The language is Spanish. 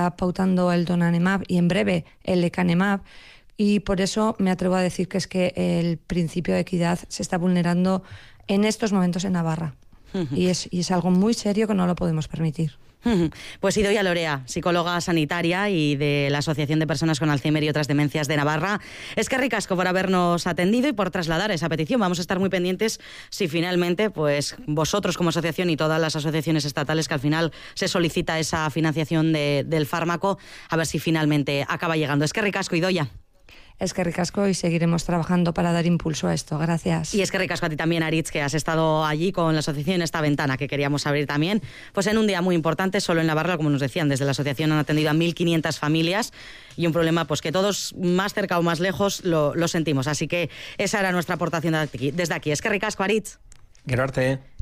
está pautando el donanemab y en breve el lecanemab, y por eso me atrevo a decir que es que el principio de equidad se está vulnerando en estos momentos en Navarra. Y es algo muy serio que no lo podemos permitir. Pues Idoia Lorea, psicóloga sanitaria y de la Asociación de Personas con Alzheimer y otras demencias de Navarra. Eskerrik asko por habernos atendido y por trasladar esa petición. Vamos a estar muy pendientes si finalmente, pues vosotros como asociación y todas las asociaciones estatales que al final se solicita esa financiación del fármaco, a ver si finalmente acaba llegando. Eskerrik asko, Idoia. Es que ricasco y seguiremos trabajando para dar impulso a esto. Gracias. Y es que ricasco a ti también, Aritz, que has estado allí con la asociación en esta ventana que queríamos abrir también, pues en un día muy importante. Solo en Navarra, como nos decían, desde la asociación han atendido a 1.500 familias y un problema pues que todos más cerca o más lejos lo sentimos. Así que esa era nuestra aportación desde aquí. Es que ricasco, Aritz. Gero arte.